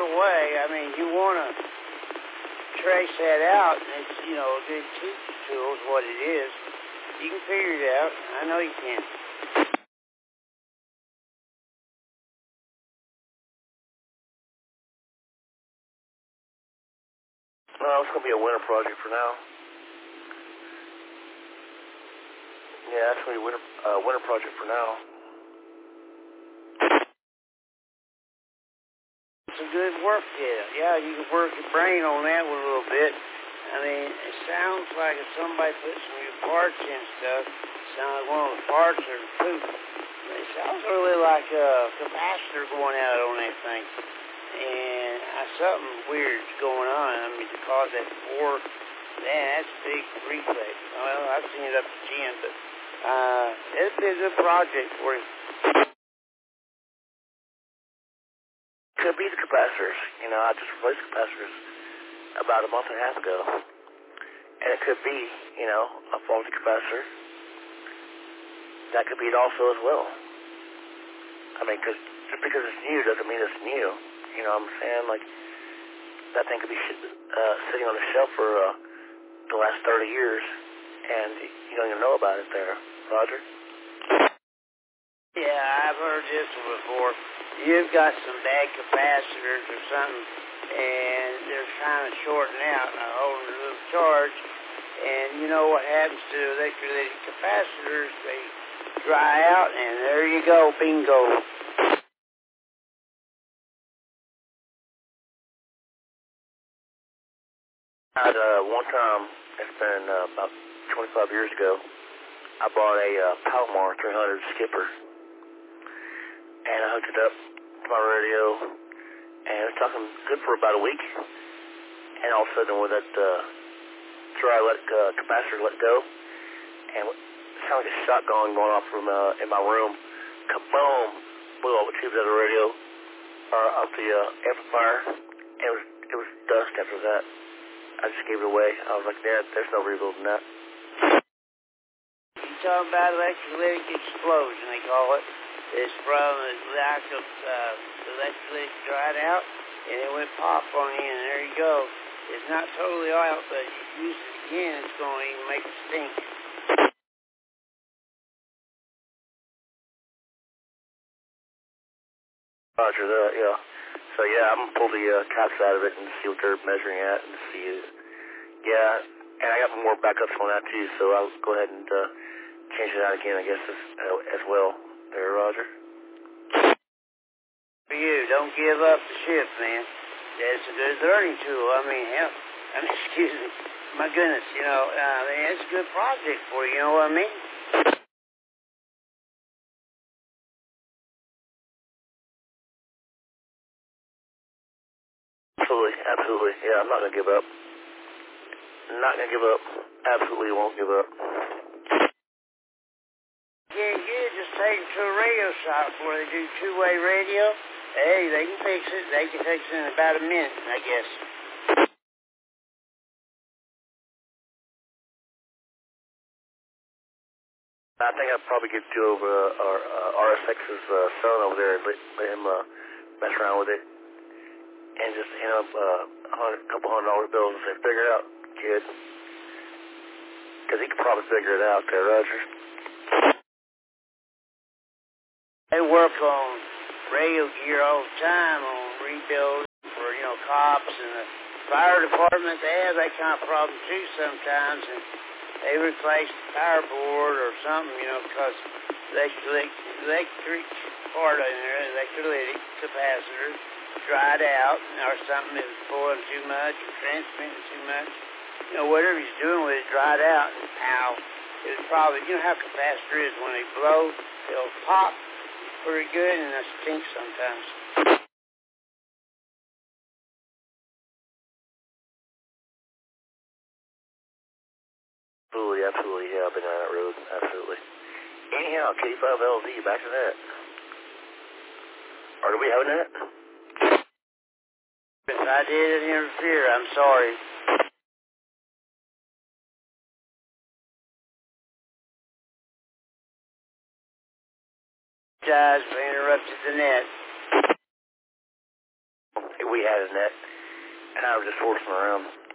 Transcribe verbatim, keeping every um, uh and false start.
way. I mean, you want to trace that out, and it's, you know, a good teaching tool is what it is. You can figure it out. I know you can. Well, it's going to be a winter project for now. Yeah, it's going to be a winter, uh, winter project for now. Some good work there. Yeah, you can work your brain on that one a little bit. I mean, it sounds like if somebody put some new parts in stuff, it sounds like one of the parts are poop. It sounds really like a capacitor going out on that thing. And uh, something weird's going on. I mean, to cause that four, man, that's a big reflex. Well, I've seen it up to ten, but uh, it'd be a good project for you. Could be the capacitors. You know, I just replaced capacitors about a month and a half ago. And it could be, you know, a faulty capacitor. That could be it also as well. I mean, cause just because it's new doesn't mean it's new. You know what I'm saying? Like, that thing could be uh, sitting on the shelf for uh, the last thirty years, and you don't even know about it there, Roger. Yeah, I've heard this one before. You've got some bad capacitors or something, and they're kind of shorting out and are holding a little charge. And you know what happens to electrolytic capacitors? They dry out, and there you go, bingo. I had, uh, one time, it's been uh, about twenty-five years ago, I bought a uh, Palomar three hundred skipper, and I hooked it up to my radio, and it was talking good for about a week, and all of a sudden when that uh, dry let, uh, capacitor let go, and it sounded like a shotgun going off from uh, in my room, kaboom, blew all the tubes out of the radio, or up the uh, amplifier, and it was, it was dust after that. I just gave it away. I was like, Dad, there's no rebuilding that. You're talking about electrolytic explosion, they call it. It's from the lack of uh, electrolytic dried out, and it went pop on you, and there you go. It's not totally out, but if you use it again, it's going to even make it stink. Roger that, yeah. So, yeah, I'm going to pull the uh, caps out of it and see what they're measuring at and see it. Yeah, and I got more backups on that, too, so I'll go ahead and uh, change it out again, I guess, as, uh, as well. There, Roger. For you, don't give up the ship, man. It's a good learning tool. I mean, hell, I mean, excuse me. My goodness, you know, uh, I mean, it's a good project for you, you know what I mean? Absolutely, absolutely. Yeah, I'm not going to give up. Not going to give up. Absolutely won't give up. Yeah, yeah, just take it to a radio shop where they do two-way radio. Hey, they can fix it. They can fix it in about a minute, I guess. I think I'd probably get you over uh, our uh, R S X's uh, son over there and let, let him uh, mess around with it. And just hand up uh, a hundred, couple hundred dollar bills and say, figure it out, kid. Because he could probably figure it out there, Roger. They work on radio gear all the time on rebuilds for, you know, cops and the fire department. They have that kind of problem too sometimes. And they replace the power board or something, you know, because electric, electric part in there, electrolytic capacitor, dried out, or something that was boiling too much or transmitting too much. You know, whatever he's doing with it dried out. And how it was probably, you know how capacitor is when they blow, they'll pop pretty good and they stink sometimes. Absolutely, absolutely. Yeah, I've been on that road. Absolutely. Anyhow, K five L Z, back to that. Are we having that? If I did interfere, I'm sorry. Guys, we interrupted the net. We we had a net, and I was just forcing around.